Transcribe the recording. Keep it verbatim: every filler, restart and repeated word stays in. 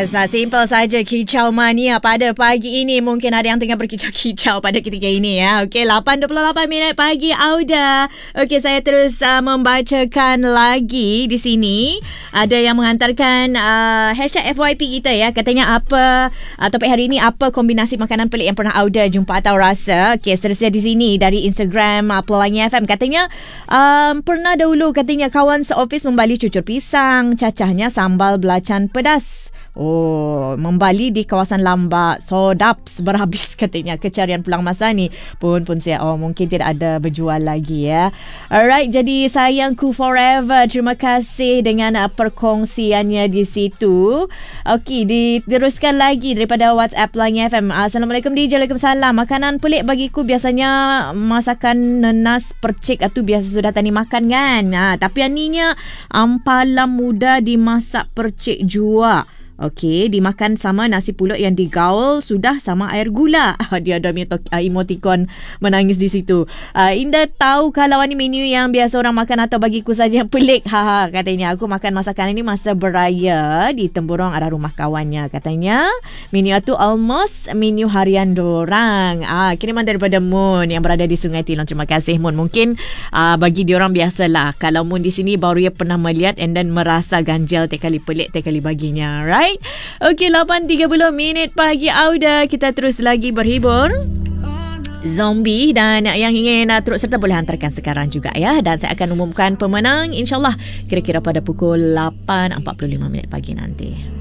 Yes, uh, simple saja kicau mania pada pagi ini. Mungkin ada yang tengah berkicau-kicau pada ketika ini ya. Okey, lapan dua puluh lapan minit pagi Auda. Okey, saya terus uh, membacakan lagi di sini. Ada yang menghantarkan uh, hashtag F Y P kita ya. Katanya apa uh, topik hari ini, apa kombinasi makanan pelik yang pernah Auda jumpa atau rasa. Okey, seterusnya di sini dari Instagram uh, Pelangi F M. Katanya um, pernah dahulu katanya kawan seofis membali cucur pisang, cacahnya sambal belacan pedas. Oh, membali di kawasan Lambak. Sodap berhabis katanya. Kecarian pulang masa ni pun pun saya oh mungkin tidak ada berjual lagi ya. Alright, jadi sayangku forever. Terima kasih dengan uh, perkongsiannya di situ. Okey, diteruskan lagi daripada WhatsApp Pelangi F M. Assalamualaikum D J. Waalaikumsalam. Makanan pelik bagiku biasanya masakan nenas percik itu biasa sudah tani makan kan. Ha, tapi aninya ampalam muda dimasak percik jua. Okey, dimakan sama nasi pulut yang digaul sudah sama air gula. Dia ada emotikon menangis di situ. Uh, Indah tahu kalau ini menu yang biasa orang makan atau bagiku saja yang pelik. Haha, katanya aku makan masakan ini masa beraya di Temburong arah rumah kawannya. Katanya menu itu almost menu harian dorang. Ah, kiriman daripada Moon yang berada di Sungai Tilong. Terima kasih Moon. Mungkin uh, bagi diorang biasalah. Kalau Moon di sini baru dia pernah melihat and then merasa ganjil tiap kali pelik tiap kali baginya. Right? Okey, lapan tiga puluh minit pagi Auda. Kita terus lagi berhibur. Zombie dan yang ingin uh, turut serta boleh hantarkan sekarang juga ya. Dan saya akan umumkan pemenang insyaAllah kira-kira pada pukul lapan empat puluh lima minit pagi nanti.